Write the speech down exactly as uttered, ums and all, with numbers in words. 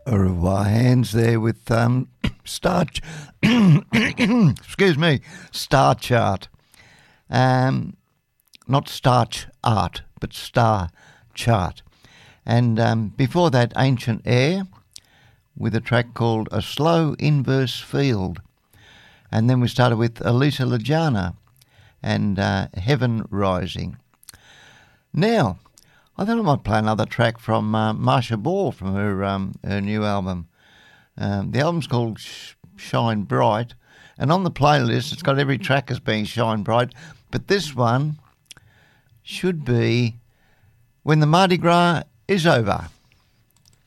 Au revoir hands there with um, Star, Ch- excuse me, Star Chart. Um, not Starch Art, but Star Chart. And um, before that, Ancient Air with a track called A Slow Inverse Field. And then we started with Elisa Lajana and uh, Heaven Rising. Now, I thought I might play another track from uh, Marsha Ball from her um, her new album. Um, the album's called Sh- Shine Bright, and on the playlist it's got every track as being Shine Bright, but this one should be When the Mardi Gras is Over.